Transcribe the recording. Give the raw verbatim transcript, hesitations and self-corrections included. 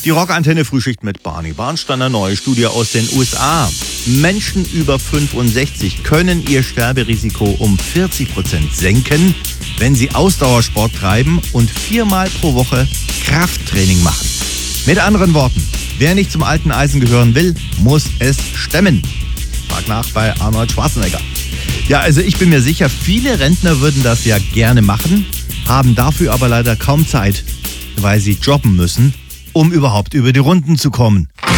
Die Rockantenne Frühschicht mit Barney Barnstein, eine neue Studie aus den U S A. Menschen über fünfundsechzig können ihr Sterberisiko um vierzig Prozent senken, wenn sie Ausdauersport treiben und viermal pro Woche Krafttraining machen. Mit anderen Worten, wer nicht zum alten Eisen gehören will, muss es stemmen. Frag nach bei Arnold Schwarzenegger. Ja, also ich bin mir sicher, viele Rentner würden das ja gerne machen, haben dafür aber leider kaum Zeit, weil sie jobben müssen, um überhaupt über die Runden zu kommen.